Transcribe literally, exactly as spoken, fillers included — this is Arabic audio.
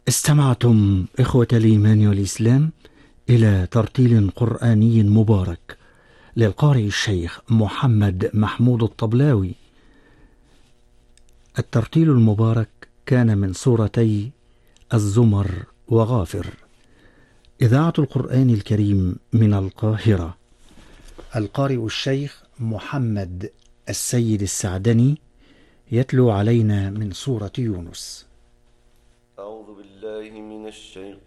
استمعتم إخوة الإيمان والإسلام إلى ترتيل قرآني مبارك للقارئ الشيخ محمد محمود الطبلاوي. الترتيل المبارك كان من سورتي الزمر وغافر. إذاعة القرآن الكريم من القاهرة. القارئ الشيخ محمد السيد السعدني يتلو علينا من سورة يونس. أعوذ بالله من الشيطان